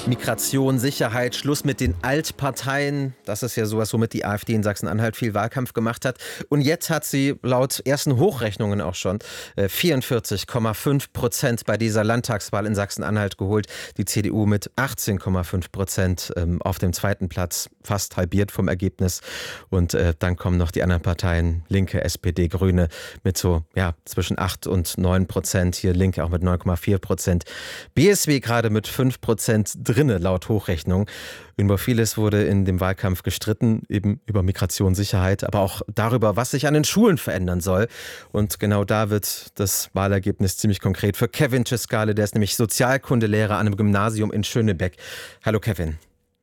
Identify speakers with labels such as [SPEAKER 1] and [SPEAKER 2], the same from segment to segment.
[SPEAKER 1] Migration, Sicherheit, Schluss mit den Altparteien. Das ist ja sowas, womit die AfD in Sachsen-Anhalt viel Wahlkampf gemacht hat. Und jetzt hat sie laut ersten Hochrechnungen auch schon 44,5% bei dieser Landtagswahl in Sachsen-Anhalt geholt. Die CDU mit 18,5% auf dem zweiten Platz, fast halbiert vom Ergebnis. Und dann kommen noch die anderen Parteien, Linke, SPD, Grüne mit so zwischen 8 und 9%. Hier Linke auch mit 9,4%. BSW gerade mit 5% drinne, laut Hochrechnung. Über vieles wurde in dem Wahlkampf gestritten, eben über Migration, Sicherheit, aber auch darüber, was sich an den Schulen verändern soll. Und genau da wird das Wahlergebnis ziemlich konkret für Kevin Cescale, der ist nämlich Sozialkundelehrer an einem Gymnasium in Schönebeck. Hallo Kevin.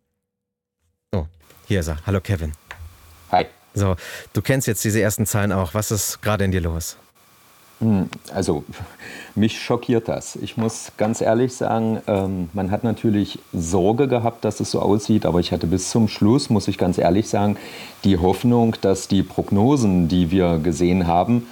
[SPEAKER 1] Oh, hier ist er. Hallo Kevin.
[SPEAKER 2] Hi.
[SPEAKER 1] So, du kennst jetzt diese ersten Zahlen auch. Was ist gerade in dir los?
[SPEAKER 2] Also, mich schockiert das. Ich muss ganz ehrlich sagen, man hat natürlich Sorge gehabt, dass es so aussieht, aber ich hatte bis zum Schluss, muss ich ganz ehrlich sagen, die Hoffnung, dass die Prognosen, die wir gesehen haben,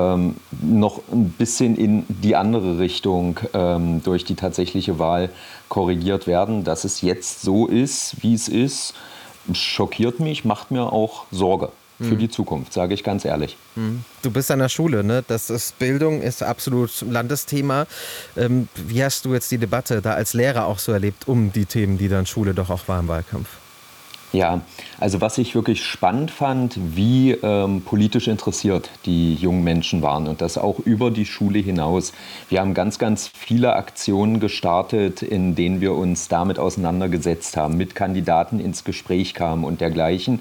[SPEAKER 2] noch ein bisschen in die andere Richtung durch die tatsächliche Wahl korrigiert werden. Dass es jetzt so ist, wie es ist, schockiert mich, macht mir auch Sorge. Für die Zukunft, sage ich ganz ehrlich.
[SPEAKER 1] Du bist an der Schule, ne? Bildung ist absolut Landesthema. Wie hast du jetzt die Debatte da als Lehrer auch so erlebt um die Themen, die dann Schule doch auch war im Wahlkampf?
[SPEAKER 2] Ja, also was ich wirklich spannend fand, wie politisch interessiert die jungen Menschen waren und das auch über die Schule hinaus. Wir haben ganz, ganz viele Aktionen gestartet, in denen wir uns damit auseinandergesetzt haben, mit Kandidaten ins Gespräch kamen und dergleichen.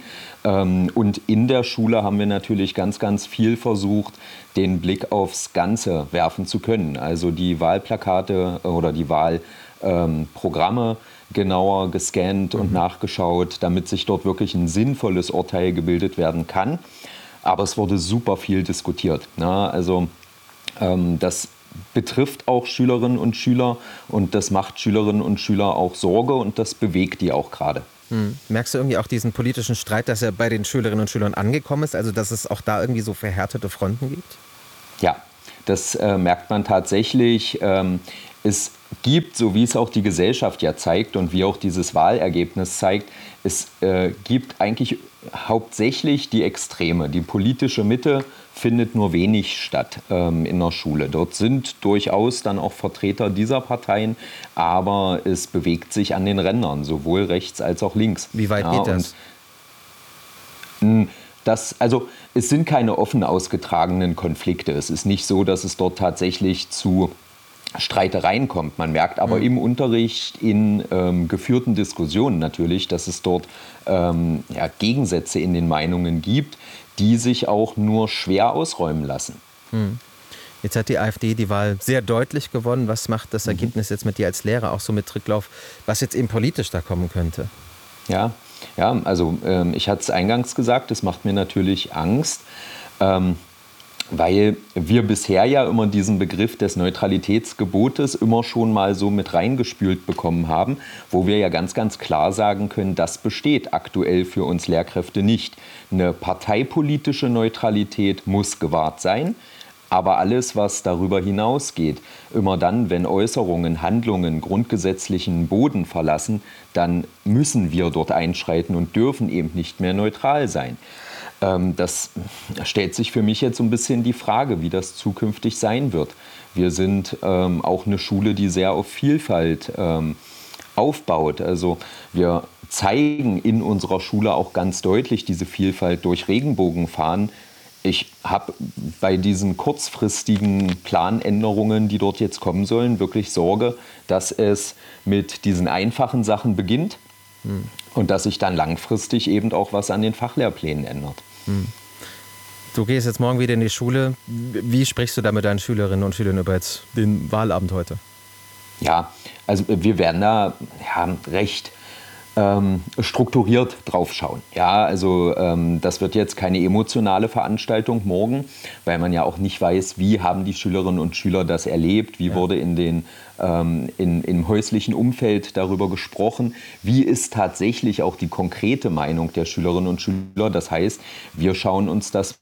[SPEAKER 2] Und in der Schule haben wir natürlich ganz, ganz viel versucht, den Blick aufs Ganze werfen zu können. Also die Wahlplakate oder die Wahlprogramme genauer gescannt und nachgeschaut, damit sich dort wirklich ein sinnvolles Urteil gebildet werden kann. Aber es wurde super viel diskutiert. Also das betrifft auch Schülerinnen und Schüler und das macht Schülerinnen und Schüler auch Sorge und das bewegt die auch gerade.
[SPEAKER 1] Merkst du irgendwie auch diesen politischen Streit, dass er bei den Schülerinnen und Schülern angekommen ist? Also dass es auch da irgendwie so verhärtete Fronten gibt?
[SPEAKER 2] Ja, das merkt man tatsächlich. Es gibt, so wie es auch die Gesellschaft ja zeigt und wie auch dieses Wahlergebnis zeigt, es gibt eigentlich hauptsächlich die Extreme. Die politische Mitte findet nur wenig statt in der Schule. Dort sind durchaus dann auch Vertreter dieser Parteien, aber es bewegt sich an den Rändern, sowohl rechts als auch links.
[SPEAKER 1] Wie weit geht das? Es sind keine offen ausgetragenen Konflikte. Es ist nicht so, dass es dort tatsächlich zu Streitereien kommt. Man merkt aber im Unterricht, in geführten Diskussionen natürlich, dass es dort Gegensätze in den Meinungen gibt, die sich auch nur schwer ausräumen lassen. Jetzt hat die AfD die Wahl sehr deutlich gewonnen. Was macht das Ergebnis jetzt mit dir als Lehrer auch so mit Rücklauf, was jetzt eben politisch da kommen könnte?
[SPEAKER 2] Ja, also ich hatte es eingangs gesagt, es macht mir natürlich Angst, weil wir bisher ja immer diesen Begriff des Neutralitätsgebotes immer schon mal so mit reingespült bekommen haben, wo wir ja ganz, ganz klar sagen können, das besteht aktuell für uns Lehrkräfte nicht. Eine parteipolitische Neutralität muss gewahrt sein, aber alles, was darüber hinausgeht, immer dann, wenn Äußerungen, Handlungen grundgesetzlichen Boden verlassen, dann müssen wir dort einschreiten und dürfen eben nicht mehr neutral sein. Das stellt sich für mich jetzt so ein bisschen die Frage, wie das zukünftig sein wird. Wir sind auch eine Schule, die sehr auf Vielfalt aufbaut. Also wir zeigen in unserer Schule auch ganz deutlich diese Vielfalt durch Regenbogenfahnen. Ich habe bei diesen kurzfristigen Planänderungen, die dort jetzt kommen sollen, wirklich Sorge, dass es mit diesen einfachen Sachen beginnt und dass sich dann langfristig eben auch was an den Fachlehrplänen ändert.
[SPEAKER 1] Du gehst jetzt morgen wieder in die Schule. Wie sprichst du da mit deinen Schülerinnen und Schülern über jetzt den Wahlabend heute?
[SPEAKER 2] Ja, also wir werden da recht strukturiert drauf schauen. Ja, also das wird jetzt keine emotionale Veranstaltung morgen, weil man ja auch nicht weiß, wie haben die Schülerinnen und Schüler das erlebt, wie wurde im häuslichen Umfeld darüber gesprochen, wie ist tatsächlich auch die konkrete Meinung der Schülerinnen und Schüler. Das heißt, wir schauen uns das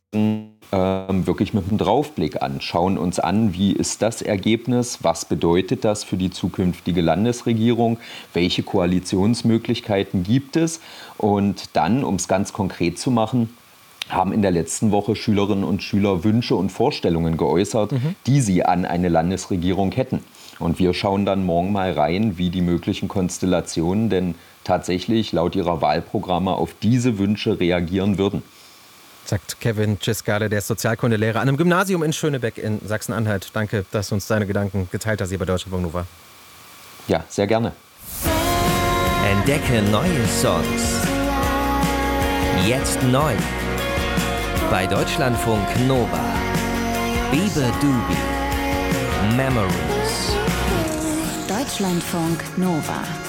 [SPEAKER 2] wirklich mit einem Draufblick an, schauen uns an, wie ist das Ergebnis, was bedeutet das für die zukünftige Landesregierung, welche Koalitionsmöglichkeiten gibt es und dann, um es ganz konkret zu machen, haben in der letzten Woche Schülerinnen und Schüler Wünsche und Vorstellungen geäußert, die sie an eine Landesregierung hätten. Und wir schauen dann morgen mal rein, wie die möglichen Konstellationen denn tatsächlich laut ihrer Wahlprogramme auf diese Wünsche reagieren würden.
[SPEAKER 1] Sagt Kevin Cisgale, der ist Sozialkundelehrer an einem Gymnasium in Schönebeck in Sachsen-Anhalt. Danke, dass du uns deine Gedanken geteilt hast hier bei Deutschlandfunk Nova.
[SPEAKER 2] Ja, sehr gerne.
[SPEAKER 3] Entdecke neue Songs. Jetzt neu. Bei Deutschlandfunk Nova. Bebe Dubi. Memories.
[SPEAKER 4] Deutschlandfunk Nova.